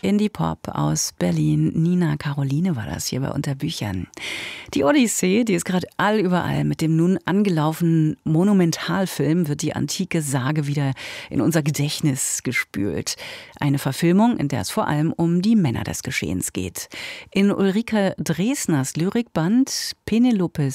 Indie-Pop aus Berlin. Nina Caroline war das hier bei Unter Büchern. Die Odyssee, die ist gerade überall. Mit dem nun angelaufenen Monumentalfilm wird die antike Sage wieder in unser Gedächtnis gespült. Eine Verfilmung, in der es vor allem um die Männer des Geschehens geht. In Ulrike Dresners Lyrikband Penelopes